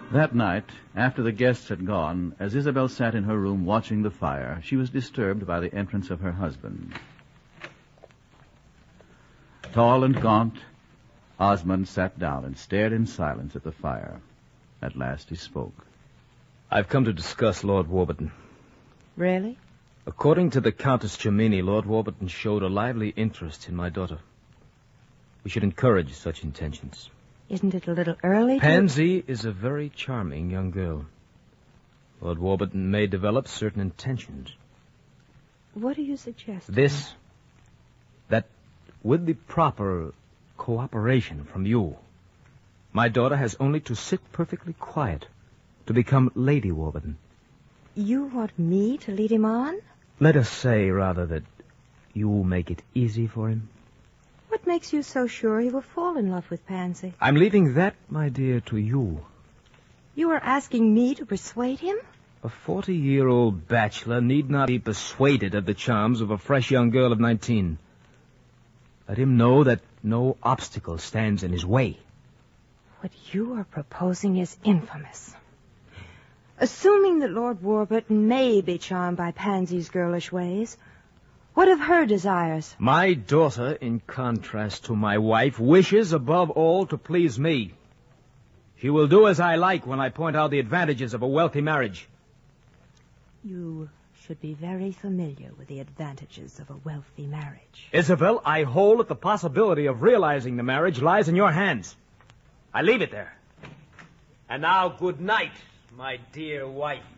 That night, after the guests had gone, as Isabel sat in her room watching the fire, she was disturbed by the entrance of her husband. Tall and gaunt, Osmond sat down and stared in silence at the fire. At last he spoke. I've come to discuss Lord Warburton. Really? According to the Countess Germini, Lord Warburton showed a lively interest in my daughter. We should encourage such intentions. Isn't it a little early? Pansy is a very charming young girl. Lord Warburton may develop certain intentions. What do you suggest? This, that with the proper cooperation from you, my daughter has only to sit perfectly quiet to become Lady Warburton. You want me to lead him on? Let us say, rather, that you make it easy for him. What makes you so sure he will fall in love with Pansy? I'm leaving that, my dear, to you. You are asking me to persuade him? A 40-year-old bachelor need not be persuaded of the charms of a fresh young girl of 19. Let him know that no obstacle stands in his way. What you are proposing is infamous. Assuming that Lord Warburton may be charmed by Pansy's girlish ways, what of her desires? My daughter, in contrast to my wife, wishes above all to please me. She will do as I like when I point out the advantages of a wealthy marriage. You should be very familiar with the advantages of a wealthy marriage. Isabel, I hold that the possibility of realizing the marriage lies in your hands. I leave it there. And now, good night, my dear wife.